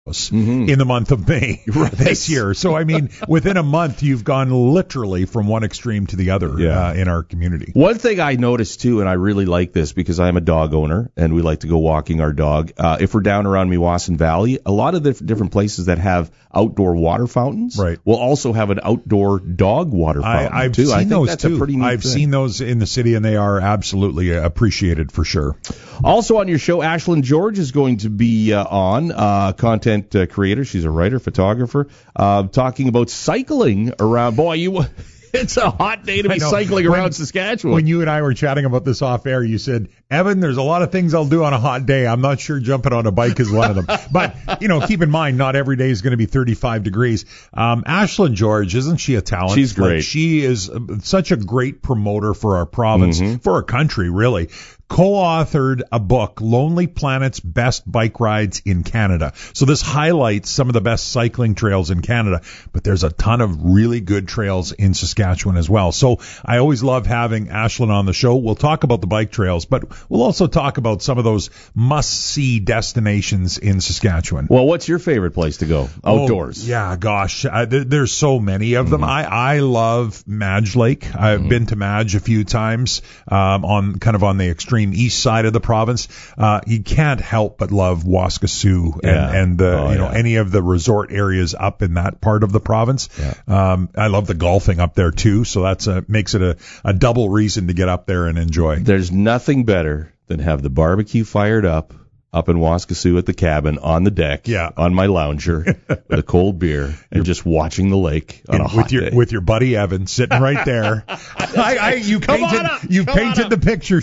in the month of May this year. So, I mean, within a month, you've gone literally from one extreme to the other in our community. One thing I noticed, too, and I really like this because I'm a dog owner and we like to go walking our dog. If we're down around Meewasin Valley, a lot of the different places that have outdoor water fountains will also have an outdoor dog water fountain, I've too. seen I think those, that's too. a pretty neat I've thing. seen those in the city, and they are absolutely appreciated for sure. Also on your show, Ashlyn George is going to be on, content creator. She's a writer, photographer, talking about cycling around. Boy, it's a hot day to be cycling around Saskatchewan. When you and I were chatting about this off air, you said, Evan, there's a lot of things I'll do on a hot day. I'm not sure jumping on a bike is one of them. But, keep in mind, not every day is going to be 35 degrees. Ashlyn George, isn't she a talent? She's great. Like, she is such a great promoter for our province, for our country, really. Co-authored a book, Lonely Planet's Best Bike Rides in Canada. So this highlights some of the best cycling trails in Canada, but there's a ton of really good trails in Saskatchewan as well. So I always love having Ashlyn on the show. We'll talk about the bike trails, but we'll also talk about some of those must-see destinations in Saskatchewan. Well, what's your favorite place to go outdoors? Gosh, there's so many of them. I love Madge Lake. I've been to Madge a few times, on the extreme east side of the province. You can't help but love Waskesiu and any of the resort areas up in that part of the province. I love the golfing up there too, so that's makes it a double reason to get up there and enjoy. There's nothing better than have the barbecue fired up in Waskesiu at the cabin on the deck, on my lounger with a cold beer and just watching the lake on a hot day. With your buddy Evan sitting right there. You painted the picture,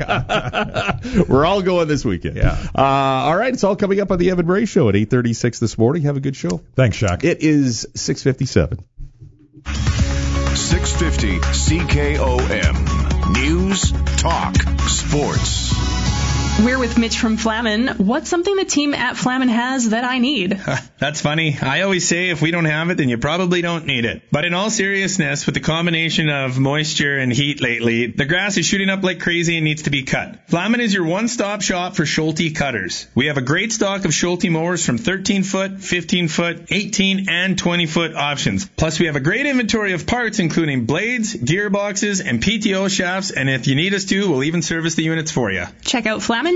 Shaq. We're all going this weekend. All right, it's all coming up on the Evan Bray Show at 8:36 this morning. Have a good show. Thanks, Shaq. It is 6:57. 650 CKOM. News, talk, sports. We're with Mitch from Flamin. What's something the team at Flamin has that I need? That's funny. I always say if we don't have it, then you probably don't need it. But in all seriousness, with the combination of moisture and heat lately, the grass is shooting up like crazy and needs to be cut. Flamin is your one-stop shop for Schulte cutters. We have a great stock of Schulte mowers from 13-foot, 15-foot, 18, and 20-foot options. Plus, we have a great inventory of parts, including blades, gearboxes, and PTO shafts. And if you need us to, we'll even service the units for you. Check out Flamin.com.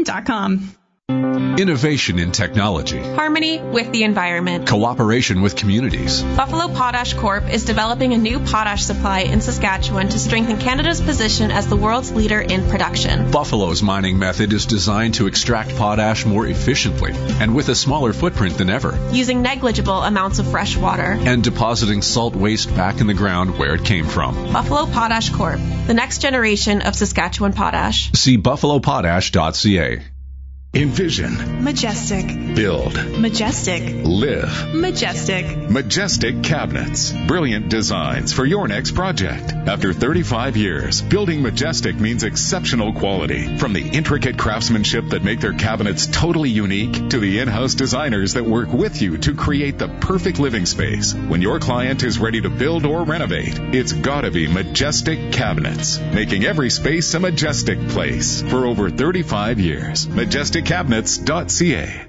Innovation in technology. Harmony with the environment. Cooperation with communities. Buffalo Potash Corp is developing a new potash supply in Saskatchewan to strengthen Canada's position as the world's leader in production. Buffalo's mining method is designed to extract potash more efficiently and with a smaller footprint than ever. Using negligible amounts of fresh water. And depositing salt waste back in the ground where it came from. Buffalo Potash Corp, the next generation of Saskatchewan potash. See buffalopotash.ca. Envision. Majestic. Build. Majestic. Live. Majestic. Majestic Cabinets. Brilliant designs for your next project. After 35 years, building Majestic means exceptional quality. From the intricate craftsmanship that make their cabinets totally unique to the in-house designers that work with you to create the perfect living space. When your client is ready to build or renovate, it's gotta be Majestic Cabinets, making every space a majestic place. For over 35 years, MajesticCabinets.ca.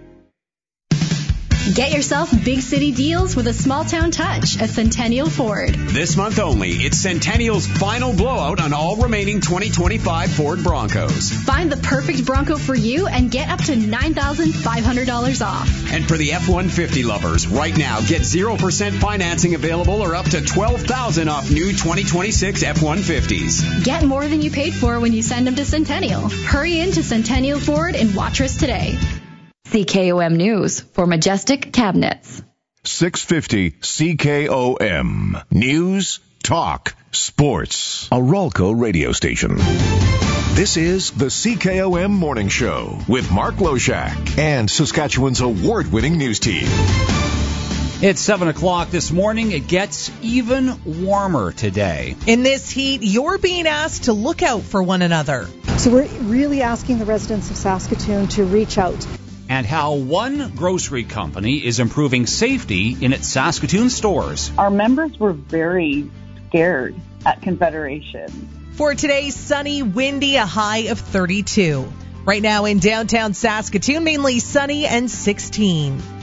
Get yourself big city deals with a small town touch at Centennial Ford. This month only, it's Centennial's final blowout on all remaining 2025 Ford Broncos. Find the perfect Bronco for you and get up to $9,500 off. And for the F-150 lovers, right now, get 0% financing available or up to $12,000 off new 2026 F-150s. Get more than you paid for when you send them to Centennial. Hurry into Centennial Ford in Watrous today. CKOM News for Majestic Cabinets. 650 CKOM. News, talk, sports. A Ralco radio station. This is the CKOM Morning Show with Mark Loshak and Saskatchewan's award-winning news team. It's 7 o'clock this morning. It gets even warmer today. In this heat, you're being asked to look out for one another. So we're really asking the residents of Saskatoon to reach out. And how one grocery company is improving safety in its Saskatoon stores. Our members were very scared at Confederation. For today's sunny, windy, a high of 32. Right now in downtown Saskatoon, mainly sunny and 16.